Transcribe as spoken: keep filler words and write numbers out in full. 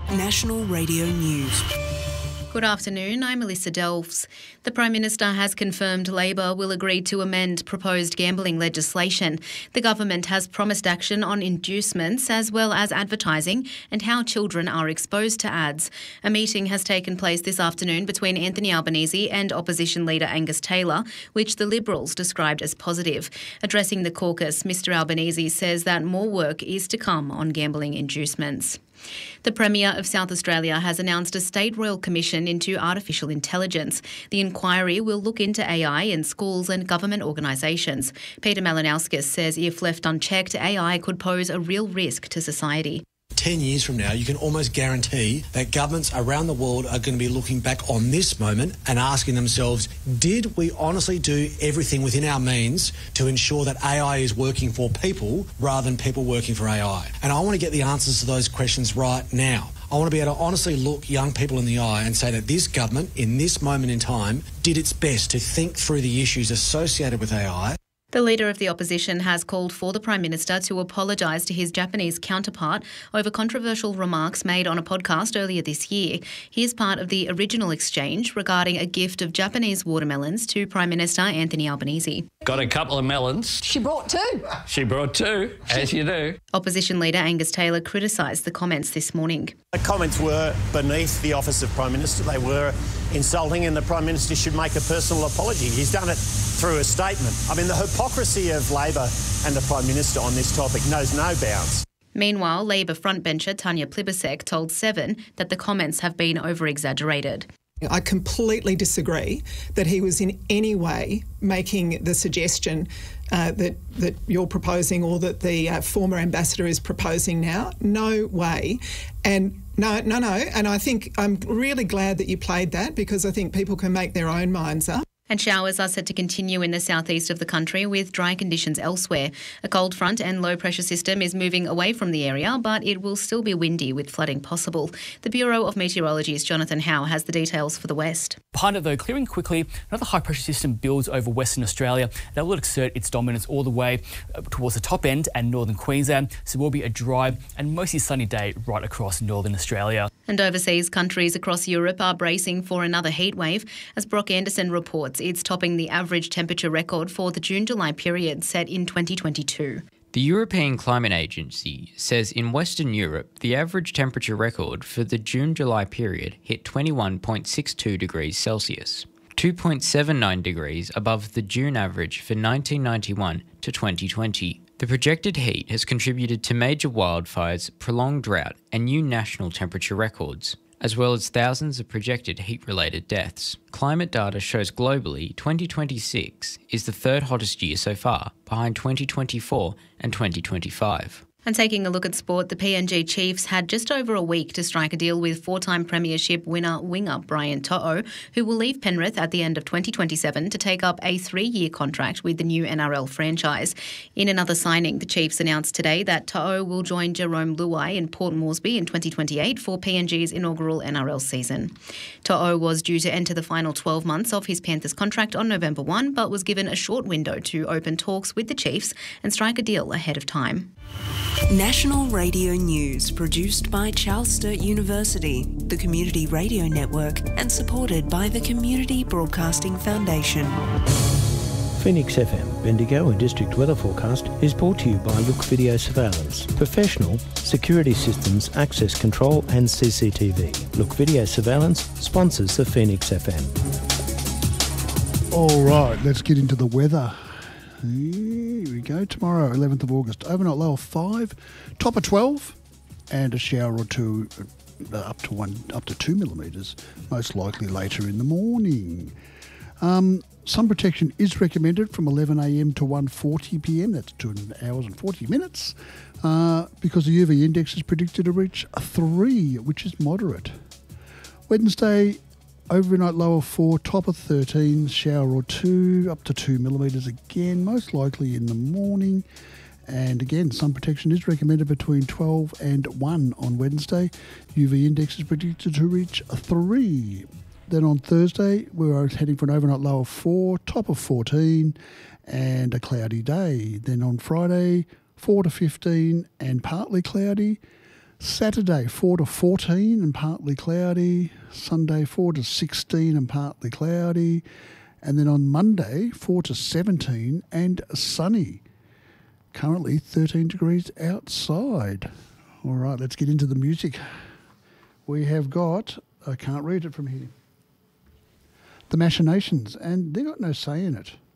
National Radio News. Good afternoon, I'm Melissa Delves. The Prime Minister has confirmed Labor will agree to amend proposed gambling legislation. The government has promised action on inducements as well as advertising and how children are exposed to ads. A meeting has taken place this afternoon between Anthony Albanese and opposition leader Angus Taylor, which the Liberals described as positive. Addressing the caucus, Mr Albanese says that more work is to come on gambling inducements. The Premier of South Australia has announced a state royal commission into artificial intelligence. The inquiry will look into A I in schools and government organisations. Peter Malinauskas says if left unchecked, A I could pose a real risk to society. Ten years from now, you can almost guarantee that governments around the world are going to be looking back on this moment and asking themselves, did we honestly do everything within our means to ensure that A I is working for people rather than people working for A I? And I want to get the answers to those questions right now. I want to be able to honestly look young people in the eye and say that this government, in this moment in time, did its best to think through the issues associated with A I. The Leader of the Opposition has called for the Prime Minister to apologise to his Japanese counterpart over controversial remarks made on a podcast earlier this year. He is part of the original exchange regarding a gift of Japanese watermelons to Prime Minister Anthony Albanese. Got a couple of melons. She brought two. She brought two, as you do. Opposition Leader Angus Taylor criticised the comments this morning. The comments were beneath the office of Prime Minister. They were insulting, and the Prime Minister should make a personal apology. He's done it through a statement. I mean, the hypocrisy of Labor and the Prime Minister on this topic knows no bounds. Meanwhile, Labor frontbencher Tanya Plibersek told Seven that the comments have been over-exaggerated. I completely disagree that he was in any way making the suggestion uh, that that you're proposing or that the uh, former ambassador is proposing now. No way. And no, no, no. And I think I'm really glad that you played that, because I think people can make their own minds up. And showers are set to continue in the southeast of the country with dry conditions elsewhere. A cold front and low pressure system is moving away from the area, but it will still be windy with flooding possible. The Bureau of Meteorology's Jonathan Howe has the details for the west. Behind it though, clearing quickly, another high pressure system builds over Western Australia. That will exert its dominance all the way towards the top end and northern Queensland. So it will be a dry and mostly sunny day right across northern Australia. And overseas countries across Europe are bracing for another heatwave. As Brock Anderson reports, it's topping the average temperature record for the June-July period set in twenty twenty-two. The European Climate Agency says in Western Europe, the average temperature record for the June-July period hit twenty-one point six two degrees Celsius, two point seven nine degrees above the June average for nineteen ninety-one to twenty twenty. The projected heat has contributed to major wildfires, prolonged drought, and new national temperature records, as well as thousands of projected heat-related deaths. Climate data shows globally twenty twenty-six is the third hottest year so far, behind twenty twenty-four and twenty twenty-five. And taking a look at sport, the P N G Chiefs had just over a week to strike a deal with four-time premiership winner winger Brian To'o, who will leave Penrith at the end of twenty twenty-seven to take up a three-year contract with the new N R L franchise. In another signing, the Chiefs announced today that To'o will join Jerome Luai in Port Moresby in twenty twenty-eight for P N G's inaugural N R L season. To'o was due to enter the final twelve months of his Panthers contract on November first, but was given a short window to open talks with the Chiefs and strike a deal ahead of time. National Radio News, produced by Charles Sturt University, the Community Radio Network, and supported by the Community Broadcasting Foundation. Phoenix F M, Bendigo and District Weather Forecast is brought to you by Look Video Surveillance. Professional security systems, access control and C C T V. Look Video Surveillance sponsors the Phoenix F M. All right, let's get into the weather. Here we go. Tomorrow, eleventh of August, overnight low of five, top of twelve, and a shower or two uh, up to one, up to two millimetres, most likely later in the morning. Um, sun protection is recommended from eleven a m to one forty p m. That's two hours and forty minutes, uh, because the U V index is predicted to reach a three, which is moderate. Wednesday, overnight low of four, top of thirteen, shower or two, up to two millimetres again, most likely in the morning. And again, sun protection is recommended between twelve and one on Wednesday. U V index is predicted to reach a three. Then on Thursday, we are heading for an overnight low of four, top of fourteen, and a cloudy day. Then on Friday, four to fifteen and partly cloudy. Saturday, four to fourteen and partly cloudy. Sunday, four to sixteen and partly cloudy. And then on Monday, four to seventeen and sunny. Currently thirteen degrees outside. All right, let's get into the music. We have got, I can't read it from here, The Machinations, and they've got no say in it.